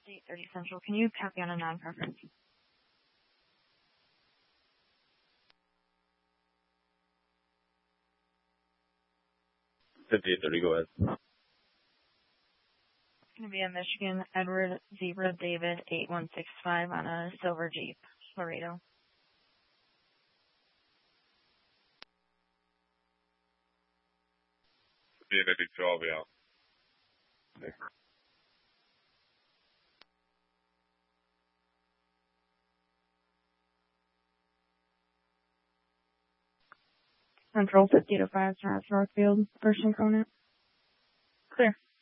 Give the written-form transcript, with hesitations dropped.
8:30 Central. Can you copy on a non-preference? 5830, go ahead. It's going to be a Michigan Edward Zebra David 8165 on a silver Jeep Laredo. Maybe 12, yeah. Okay. Central 50 to 5 Northfield, First and Conant. Clear.